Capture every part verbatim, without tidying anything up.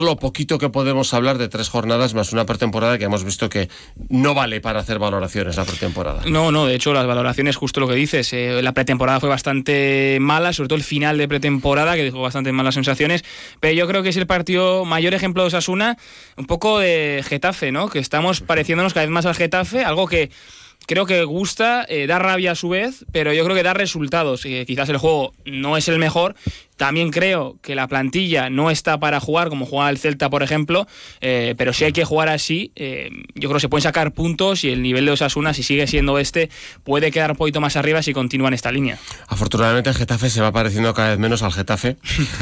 lo poquito que podemos hablar de tres jornadas más una pretemporada que hemos visto que no vale para hacer valoraciones la pretemporada. No, no, de hecho las valoraciones, justo lo que dices, eh, la pretemporada fue bastante mala, sobre todo el final de pretemporada, que dejó bastante malas sensaciones, pero yo creo que es el partido mayor ejemplo de Osasuna, un poco de Getafe, ¿no? Que estamos pareciéndonos cada vez más al Getafe, algo que creo que gusta, eh, da rabia a su vez, pero yo creo que da resultados. Eh, quizás el juego no es el mejor. También creo que la plantilla no está para jugar como jugaba el Celta, por ejemplo, eh, pero si hay que jugar así, eh, yo creo que se pueden sacar puntos y el nivel de Osasuna, si sigue siendo este, puede quedar un poquito más arriba si continúa en esta línea. Afortunadamente el Getafe se va pareciendo cada vez menos al Getafe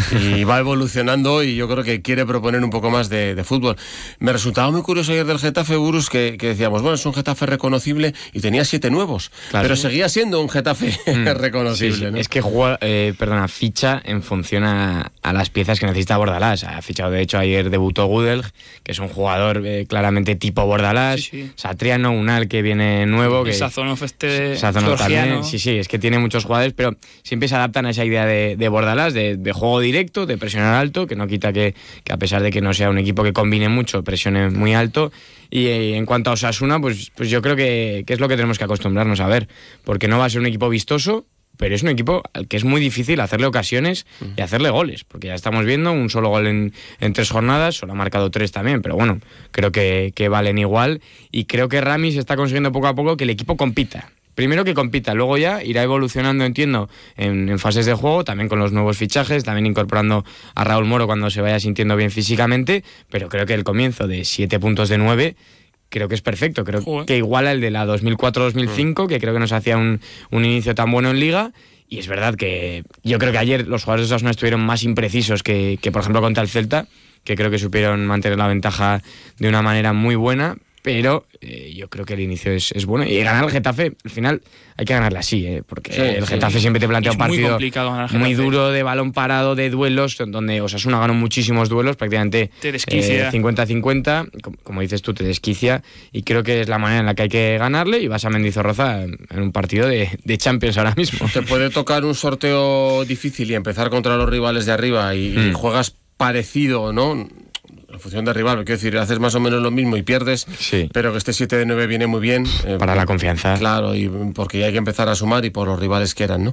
y va evolucionando y yo creo que quiere proponer un poco más de, de fútbol. Me resultaba muy curioso ayer del Getafe, Burus, que, que decíamos, bueno, es un Getafe reconocible y tenía siete nuevos, claro, pero seguía siendo un Getafe mm, reconocible. Sí, sí. ¿No? Es que juega, eh, perdona, ficha en funciona a las piezas que necesita Bordalás. Ha fichado, de hecho, ayer debutó Gudel, que es un jugador eh, claramente tipo Bordalás. Sí, sí. Satriano, Unal, que viene nuevo. Que Sazonov este Sazonov también. Sí, sí, es que tiene muchos jugadores, pero siempre se adaptan a esa idea de, de Bordalás, de, de juego directo, de presionar alto, que no quita que, que a pesar de que no sea un equipo que combine mucho, presione muy alto. Y eh, en cuanto a Osasuna, pues, pues yo creo que, que es lo que tenemos que acostumbrarnos a ver, porque no va a ser un equipo vistoso, pero es un equipo al que es muy difícil hacerle ocasiones y hacerle goles, porque ya estamos viendo un solo gol en, en tres jornadas, solo ha marcado tres también, pero bueno, creo que, que valen igual, y creo que Ramis está consiguiendo poco a poco que el equipo compita. Primero que compita, luego ya irá evolucionando, entiendo, en, en fases de juego, también con los nuevos fichajes, también incorporando a Raúl Moro cuando se vaya sintiendo bien físicamente, pero creo que el comienzo de siete puntos de nueve creo que es perfecto, creo Joder. que iguala el de la dos mil cuatro dos mil cinco, que creo que nos hacía un, un inicio tan bueno en Liga, y es verdad que yo creo que ayer los jugadores de Osasuna estuvieron más imprecisos que, que por ejemplo contra el Celta, que creo que supieron mantener la ventaja de una manera muy buena, pero eh, yo creo que el inicio es, es bueno, y ganar el Getafe, al final hay que ganarle así, ¿eh? Porque sí, el Getafe sí. siempre te plantea es un partido muy, muy duro, de balón parado, de duelos, donde Osasuna ganó muchísimos duelos, prácticamente eh, cincuenta cincuenta, como, como dices tú, te desquicia, y creo que es la manera en la que hay que ganarle, y vas a Mendizorroza en, en un partido de, de Champions ahora mismo. Te puede tocar un sorteo difícil y empezar contra los rivales de arriba y, mm. y juegas parecido, ¿no? En función de rival, quiero decir, haces más o menos lo mismo y pierdes, sí. pero que este siete de nueve viene muy bien. Eh, Para la confianza. Claro, y porque ya hay que empezar a sumar y por los rivales que eran, ¿no?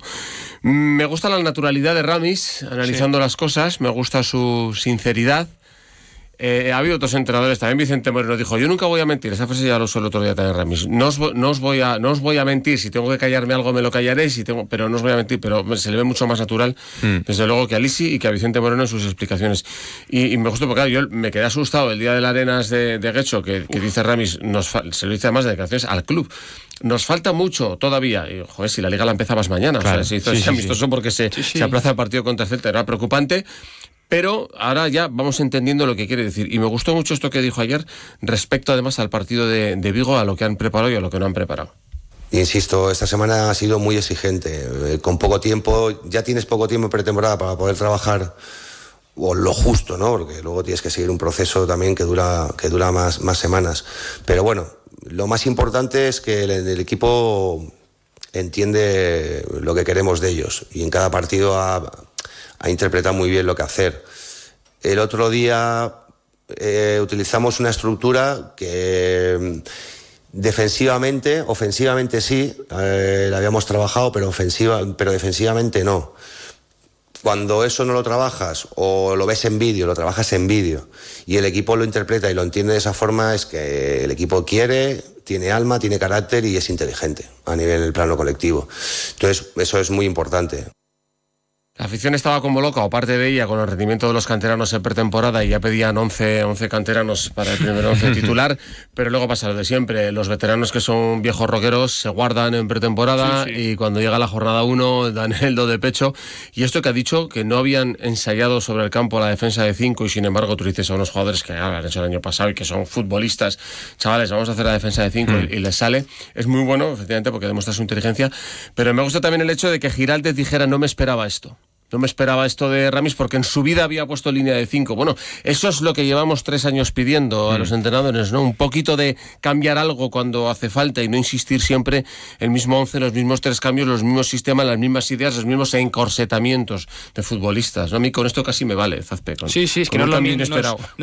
Me gusta la naturalidad de Ramis, analizando sí. las cosas, me gusta su sinceridad. Eh, ha habido otros entrenadores, también Vicente Moreno dijo, yo nunca voy a mentir, esa frase ya lo usó el otro día también Ramis, no os, no, os voy a, no os voy a mentir, si tengo que callarme algo me lo callaré, si tengo, pero no os voy a mentir, pero se le ve mucho más natural, mm. desde luego, que a Lisi y que a Vicente Moreno en sus explicaciones. Y, y me gustó porque claro, yo me quedé asustado el día de las Arenas de, de Guecho, que, que dice Ramis, nos fa- se lo dice además de declaraciones al club. Nos falta mucho todavía. Y, joder, si la Liga la empezabas mañana, claro, o sea, se hizo sí, ese amistoso sí. porque se, sí, sí. se aplaza el partido contra el Celta, era preocupante. Pero ahora ya vamos entendiendo lo que quiere decir. Y me gustó mucho esto que dijo ayer respecto además al partido de, de Vigo, a lo que han preparado y a lo que no han preparado. Insisto, esta semana ha sido muy exigente. Eh, con poco tiempo, ya tienes poco tiempo en pretemporada para poder trabajar o lo justo, ¿no? Porque luego tienes que seguir un proceso también que dura, que dura más, más semanas. Pero bueno, lo más importante es que el, el equipo entiende lo que queremos de ellos. Y en cada partido ha... a interpretar muy bien lo que hacer. El otro día eh, utilizamos una estructura que defensivamente, ofensivamente sí, eh, la habíamos trabajado, pero, ofensiva, pero defensivamente no. Cuando eso no lo trabajas o lo ves en vídeo, lo trabajas en vídeo y el equipo lo interpreta y lo entiende de esa forma, es que el equipo quiere, tiene alma, tiene carácter y es inteligente a nivel del plano colectivo. Entonces, eso es muy importante. La afición estaba como loca, o parte de ella, con el rendimiento de los canteranos en pretemporada, y ya pedían once, once canteranos para el primer once titular, pero luego pasa lo de siempre, los veteranos que son viejos roqueros se guardan en pretemporada sí, sí. y cuando llega la jornada uno dan el do de pecho, y esto que ha dicho, que no habían ensayado sobre el campo la defensa de cinco, y sin embargo tú dices a unos jugadores que ah, han hecho el año pasado y que son futbolistas, chavales, vamos a hacer la defensa de cinco mm. y, y les sale, es muy bueno, efectivamente, porque demuestra su inteligencia, pero me gusta también el hecho de que Giraldez dijera, no me esperaba esto. No me esperaba esto de Ramis porque en su vida había puesto línea de cinco. Bueno, eso es lo que llevamos tres años pidiendo a mm. los entrenadores, ¿no? Un poquito de cambiar algo cuando hace falta y no insistir siempre el mismo once, los mismos tres cambios, los mismos sistemas, las mismas ideas, los mismos encorsetamientos de futbolistas, ¿no? A mí con esto casi me vale, Zazpe. Con, sí, sí, es que no es lo mismo.